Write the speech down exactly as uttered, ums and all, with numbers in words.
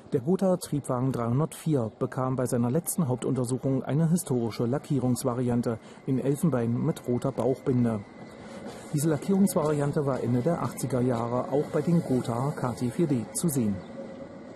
Der Gothaer Triebwagen dreihundertvier bekam bei seiner letzten Hauptuntersuchung eine historische Lackierungsvariante in Elfenbein mit roter Bauchbinde. Diese Lackierungsvariante war Ende der achtziger Jahre auch bei den Gothaer K T vier D zu sehen.